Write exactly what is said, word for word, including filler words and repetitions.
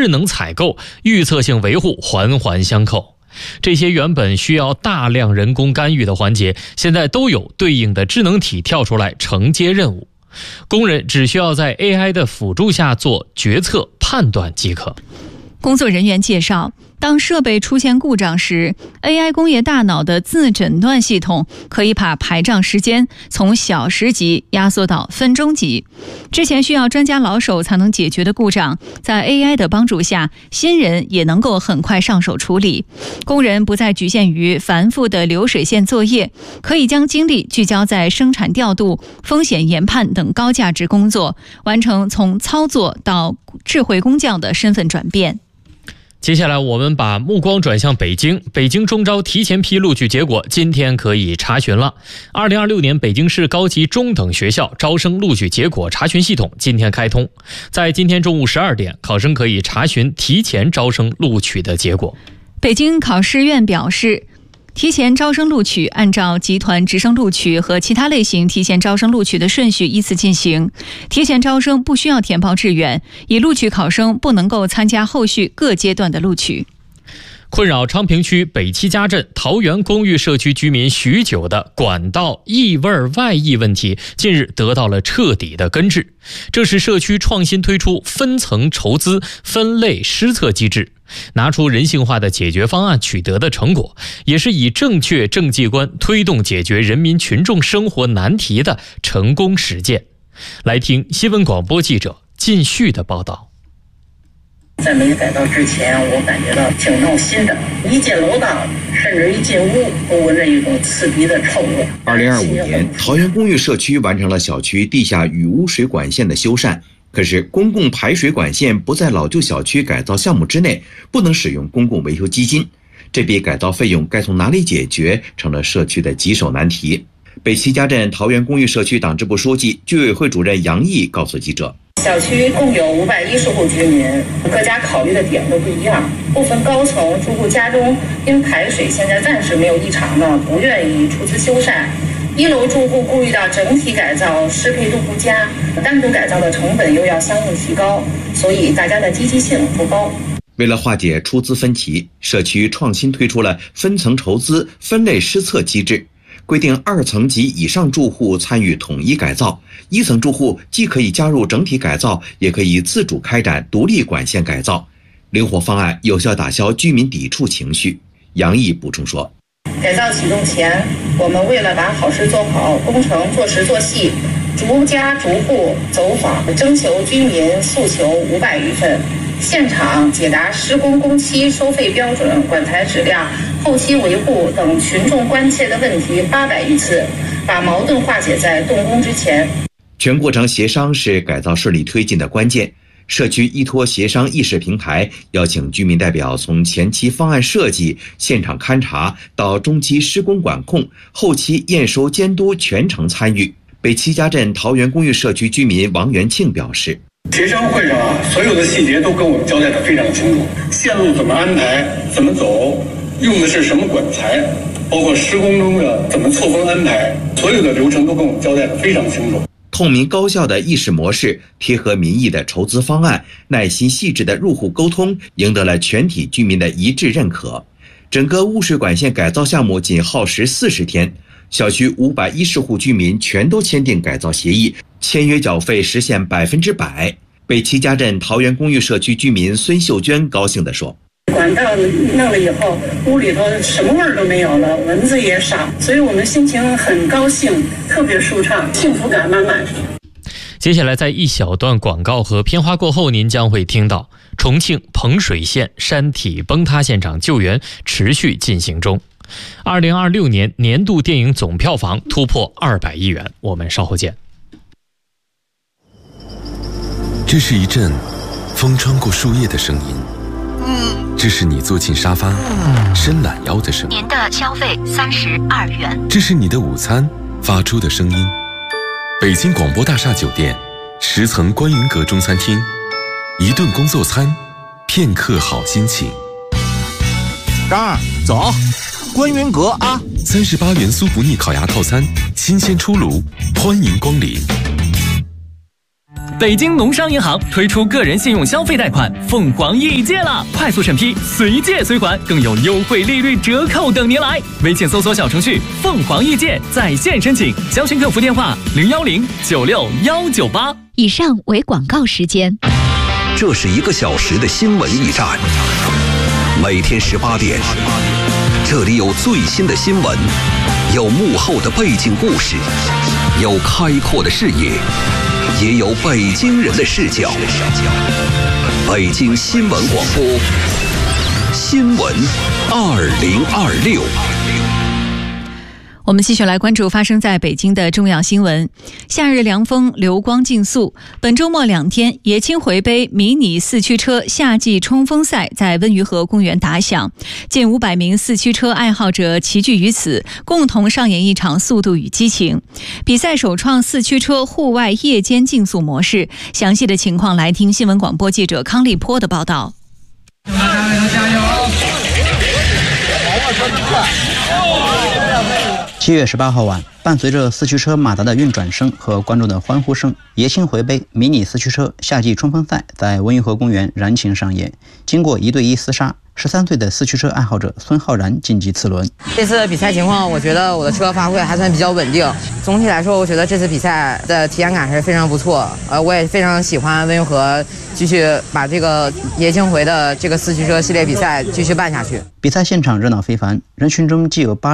智能采购、预测性维护环环相扣。这些原本需要大量人工干预的环节，现在都有对应的智能体跳出来承接任务，工人只需要在 A I 的辅助下做决策判断即可。 工作人员介绍，当设备出现故障时 ，A I 工业大脑的自诊断系统可以把排障时间从小时级压缩到分钟级。之前需要专家老手才能解决的故障，在 A I 的帮助下，新人也能够很快上手处理。工人不再局限于繁复的流水线作业，可以将精力聚焦在生产调度、风险研判等高价值工作，完成从操作到智慧工匠的身份转变。 接下来我们把目光转向北京，北京中招提前批录取结果今天可以查询了。二零二六年北京市高级中等学校招生录取结果查询系统今天开通，在今天中午十二点，考生可以查询提前招生录取的结果。 北京考试院表示，提前招生录取按照集团直升录取和其他类型提前招生录取的顺序依次进行。提前招生不需要填报志愿，已录取考生不能够参加后续各阶段的录取。 困扰昌平区北七家镇桃园公寓社区居民许久的管道异味外溢问题，近日得到了彻底的根治。这是社区创新推出分层筹资、分类施策机制，拿出人性化的解决方案取得的成果，也是以正确政绩观推动解决人民群众生活难题的成功实践。来听新闻广播记者靳旭的报道。 在没改造之前，我感觉到挺闹心的，一进楼道甚至一进屋都闻着一种刺鼻的臭味。 二零二五年，桃园公寓社区完成了小区地下雨污水管线的修缮，可是公共排水管线不在老旧小区改造项目之内，不能使用公共维修基金，这笔改造费用该从哪里解决，成了社区的棘手难题。北七家镇桃园公寓社区党支部书记、居委会主任杨毅告诉记者， 小区共有五百一十户居民，各家考虑的点都不一样。部分高层住户家中因排水现在暂时没有异常呢，不愿意出资修缮。一楼住户顾虑到整体改造适配度不佳，单独改造的成本又要相应提高，所以大家的积极性不高。 为了化解出资分歧，社区创新推出了分层筹资、分类施策机制，规定二层及以上住户参与统一改造，一层住户既可以加入整体改造，也可以自主开展独立管线改造。灵活方案有效打消居民抵触情绪。杨毅补充说， 改造启动前，我们为了把好事做好，工程做实做细，逐家逐户走访，征求居民诉求五百余份，现场解答施工工期、收费标准、管材质量、后期维护等群众关切的问题八百余次，把矛盾化解在动工之前。 全过程协商是改造顺利推进的关键。社区依托协商议事平台，邀请居民代表从前期方案设计、现场勘查到中期施工管控、后期验收监督全程参与。北七家镇桃园公寓社区居民王元庆表示， 协商会上啊，所有的细节都跟我们交代得非常清楚，线路怎么安排、怎么走，用的是什么管材，包括施工中的怎么错峰安排，所有的流程都跟我们交代得非常清楚。 透明高效的议事模式，贴合民意的筹资方案，耐心细致的入户沟通，赢得了全体居民的一致认可。整个污水管线改造项目仅耗时四十天，小区五百一十户居民全都签订改造协议，签约缴费实现百分之百。北七家镇桃园公寓社区居民孙秀娟高兴地说， 管道弄了以后，屋里头什么味儿都没有了，蚊子也少，所以我们心情很高兴，特别舒畅，幸福感满满。 接下来在一小段广告和片花过后，您将会听到重庆彭水县山体崩塌现场救援持续进行中。二零二六年年度电影总票房突破二百亿元，我们稍后见。 这是一阵风穿过树叶的声音，这是你坐进沙发伸懒腰的声音。 您的消费三十二元。 这是你的午餐发出的声音。北京广播大厦酒店十层观云阁中餐厅，一顿工作餐，片刻好心情。 张二，走，观云阁啊！ 三十八元酥不腻烤鸭套餐，新鲜出炉，欢迎光临。 北京农商银行推出个人信用消费贷款凤凰易借了，快速审批，随借随还，更有优惠利率折扣等您来。微信搜索小程序凤凰易借在线申请，详询客服电话零幺零九六幺九八。 以上为广告时间。 这是一个小时的新闻驿站，每天十八点，这里有最新的新闻，有幕后的背景故事，有开阔的视野，也有北京人的视角。北京新闻广播，新闻二零二六。 我们继续来关注发生在北京的重要新闻。夏日凉风，流光竞速。本周末两天，爷青回杯迷你四驱车夏季冲锋赛在温榆河公园打响，近五百名四驱车爱好者齐聚于此，共同上演一场速度与激情。比赛首创四驱车户外夜间竞速模式，详细的情况来听新闻广播记者康立波的报道。 大家为他加油！ 七月十八号晚，伴随着四驱车马达的运转声和观众的欢呼声，爷青回杯迷你四驱车夏季冲锋赛在温榆河公园燃情上演。经过一对一厮杀，十三岁的四驱车爱好者孙浩然晋级次轮。 这次比赛情况，我觉得我的车发挥还算比较稳定。总体来说，我觉得这次比赛的体验感还是非常不错。呃，我也非常喜欢温榆河继续把这个爷青回的这个四驱车系列比赛继续办下去。 比赛现场热闹非凡，人群中既有八